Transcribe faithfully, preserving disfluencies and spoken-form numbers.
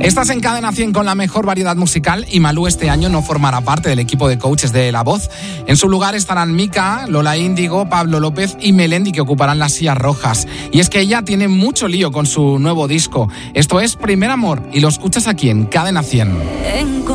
Estás en Cadena cien con la mejor variedad musical y Malú este año no formará parte del equipo de coaches de La Voz. En su lugar estarán Mika, Lola Índigo, Pablo López y Melendi, que ocuparán las sillas rojas. Y es que ella tiene mucho lío con su nuevo disco. Esto es Primer Amor y lo escuchas aquí en Cadena cien.